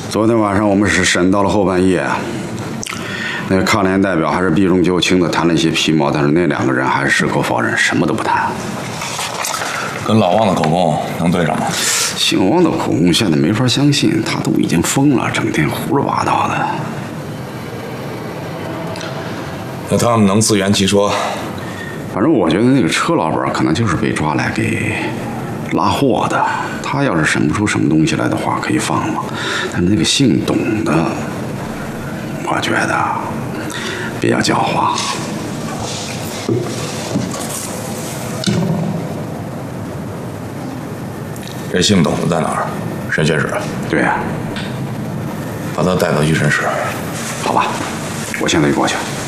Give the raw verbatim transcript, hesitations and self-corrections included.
昨天晚上我们是审到了后半夜，那个抗联代表还是避重就轻的谈了一些皮毛，但是那两个人还是矢口否认，什么都不谈。 跟老王的口供能对上吗？ 姓王的口供现在没法相信，他都已经疯了，整天胡说八道的。 那他们能自圆其说？ 反正我觉得那个车老板可能就是被抓来给拉货的。他要是审不出什么东西来的话，可以放了。但是那个姓董的，我觉得比较狡猾。 这姓董的在哪儿？审讯室。 对呀、啊， 把他带到预审室。 好吧，我现在就过去。